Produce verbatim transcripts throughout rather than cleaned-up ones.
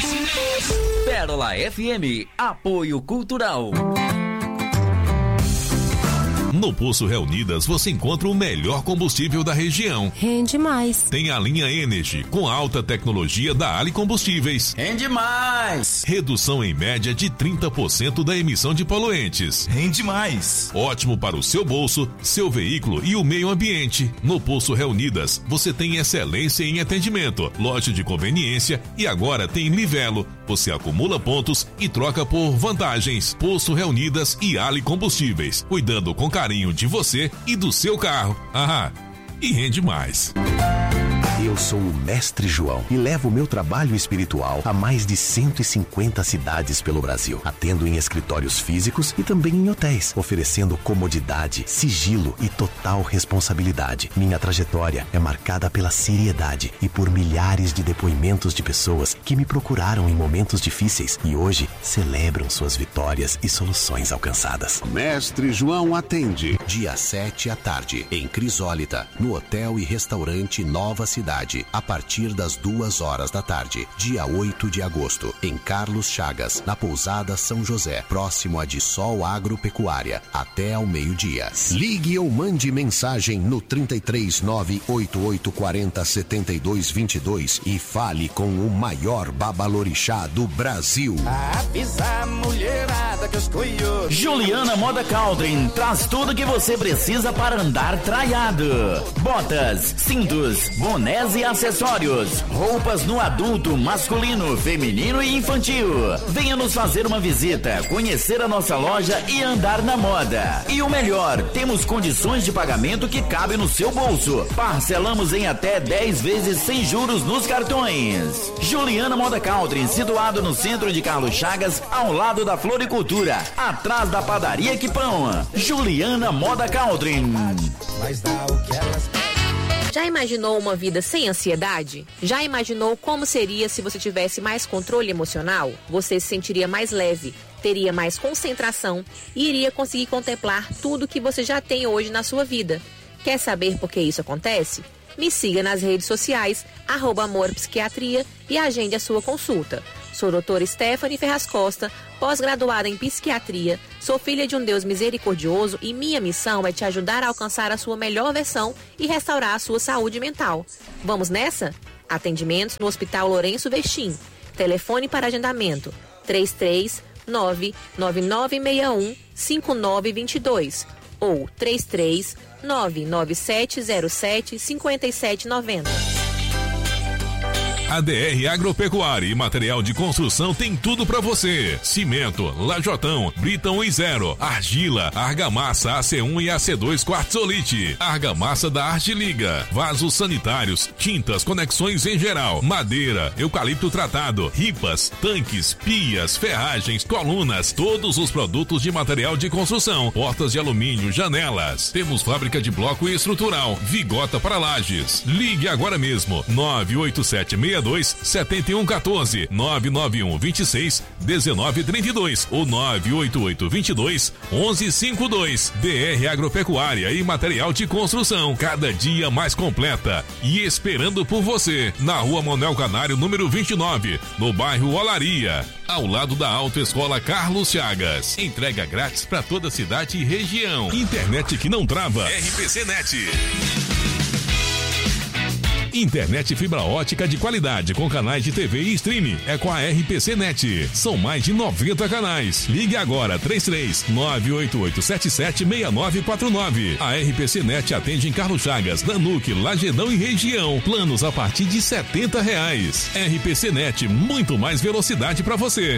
Pérola F M, apoio cultural. No Poço Reunidas você encontra o melhor combustível da região. Rende mais. Tem a linha Energy, com alta tecnologia da Ali Combustíveis. Rende mais. Redução em média de trinta por cento da emissão de poluentes. Rende mais. Ótimo para o seu bolso, seu veículo e o meio ambiente. No Poço Reunidas você tem excelência em atendimento, loja de conveniência e agora tem Livelo. Você acumula pontos e troca por vantagens. Poço Reunidas e Ali Combustíveis, cuidando com carinho de você e do seu carro. Ah, e rende mais. Eu sou o Mestre João e levo o meu trabalho espiritual a mais de cento e cinquenta cidades pelo Brasil. Atendo em escritórios físicos e também em hotéis, oferecendo comodidade, sigilo e total responsabilidade. Minha trajetória é marcada pela seriedade e por milhares de depoimentos de pessoas que me procuraram em momentos difíceis e hoje celebram suas vitórias e soluções alcançadas. Mestre João atende. Dia sete à tarde, em Crisólita, no Hotel e Restaurante Nova Cidade, a partir das duas horas da tarde. Dia oito de agosto, em Carlos Chagas, na Pousada São José, próximo a De Sol Agropecuária, até ao meio-dia. Ligue ou mande mensagem no trinta e três, nove oito oito quarenta, setenta e dois vinte e dois e fale com o maior babalorixá do Brasil. Avisa a mulherada que eu estou eu. Juliana Moda Caldrin traz tudo que você precisa para andar traiado. Botas, cintos, bonés e acessórios, roupas no adulto, masculino, feminino e infantil. Venha nos fazer uma visita, conhecer a nossa loja e andar na moda. E o melhor, temos condições de pagamento que cabem no seu bolso. Parcelamos em até dez vezes sem juros nos cartões. Juliana Moda Caldrin, situado no centro de Carlos Chagas, ao lado da Floricultura, atrás da padaria Quipão. Juliana Moda Caldrin. Mas dá o que elas querem. Já imaginou uma vida sem ansiedade? Já imaginou como seria se você tivesse mais controle emocional? Você se sentiria mais leve, teria mais concentração e iria conseguir contemplar tudo que você já tem hoje na sua vida. Quer saber por que isso acontece? Me siga nas redes sociais, arroba Amor Psiquiatria, e agende a sua consulta. Sou doutora Stephanie Ferraz Costa, pós-graduada em psiquiatria, sou filha de um Deus misericordioso e minha missão é te ajudar a alcançar a sua melhor versão e restaurar a sua saúde mental. Vamos nessa? Atendimentos no Hospital Lourenço Vestim. Telefone para agendamento três três nove nove nove seis um cinco nove dois dois ou três três nove nove sete zero sete cinco sete nove zero. A D R Agropecuária e Material de Construção tem tudo para você. Cimento, lajotão, brita um e zero, argila, argamassa A C um e A C dois quartzolite, argamassa da Artiliga, vasos sanitários, tintas, conexões em geral, madeira, eucalipto tratado, ripas, tanques, pias, ferragens, colunas, todos os produtos de material de construção, portas de alumínio, janelas. Temos fábrica de bloco e estrutural, Vigota para lajes. Ligue agora mesmo, nove oito sete seis dois sete um um quatro, nove nove um dois seis um nove três dois ou nove oito oito dois dois um um cinco dois. D R Agropecuária e Material de Construção, cada dia mais completa e esperando por você, na Rua Manuel Canário, número vinte e nove, no bairro Olaria, ao lado da Autoescola Carlos Chagas. Entrega grátis para toda a cidade e região. Internet que não trava. R P C Net. Internet fibra ótica de qualidade com canais de T V e streaming é com a R P C Net. São mais de noventa canais. Ligue agora três três nove oito oito sete sete seis nove quatro nove. A R P C Net atende em Carlos Chagas, Nanuque, Lagedão e região. Planos a partir de setenta reais. R P C Net, muito mais velocidade para você.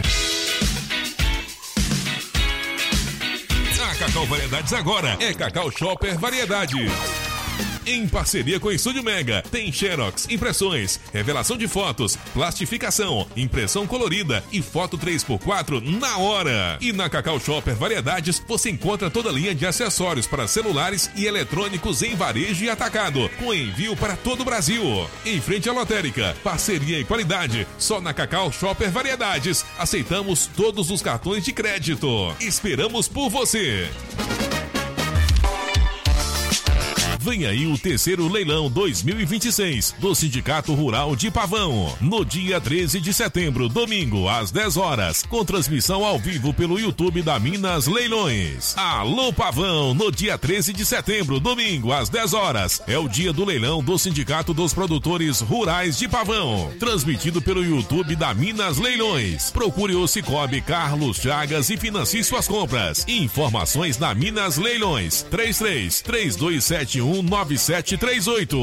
A Cacau Variedades agora é Cacau Shopper Variedades. Em parceria com o Estúdio Mega, tem Xerox, impressões, revelação de fotos, plastificação, impressão colorida e foto três por quatro na hora. E na Cacau Shopper Variedades, você encontra toda a linha de acessórios para celulares e eletrônicos em varejo e atacado, com envio para todo o Brasil. Em frente à lotérica, parceria e qualidade, só na Cacau Shopper Variedades. Aceitamos todos os cartões de crédito. Esperamos por você. Vem aí o terceiro leilão dois mil e vinte e seis do Sindicato Rural de Pavão, no dia treze de setembro, domingo, às dez horas, com transmissão ao vivo pelo YouTube da Minas Leilões. Alô Pavão, no dia treze de setembro, domingo, às dez horas, é o dia do leilão do Sindicato dos Produtores Rurais de Pavão, transmitido pelo YouTube da Minas Leilões. Procure o Cicobi Carlos Chagas e financie suas compras. Informações na Minas Leilões, três três três dois sete um nove sete três oito.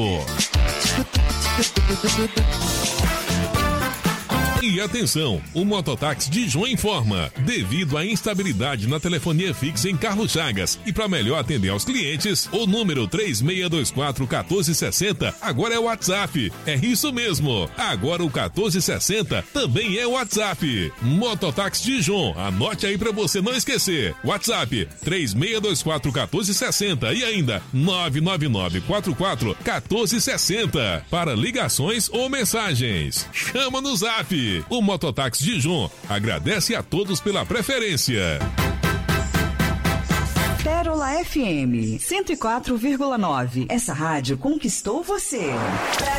E atenção, o Mototáxi Dijon informa, devido à instabilidade na telefonia fixa em Carlos Chagas e para melhor atender aos clientes, o número três seis dois quatro um quatro seis zero agora é o WhatsApp. É isso mesmo, agora o um quatro seis zero também é o WhatsApp. Mototáxi Dijon, anote aí para você não esquecer. WhatsApp três seis dois quatro um quatro seis zero e ainda nove nove nove quatro quatro um quatro seis zero para ligações ou mensagens. Chama no Zap. O Mototáxi Dijon agradece a todos pela preferência. Pérola F M cento e quatro vírgula nove. Essa rádio conquistou você.